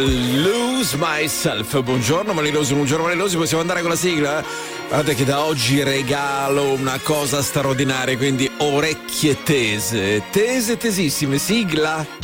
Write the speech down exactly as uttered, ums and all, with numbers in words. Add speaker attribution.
Speaker 1: Lose Myself. Buongiorno Malilosi, buongiorno Malilosi, possiamo andare con la sigla? Guardate che da oggi regalo una cosa straordinaria, quindi orecchie tese, tese tesissime, sigla.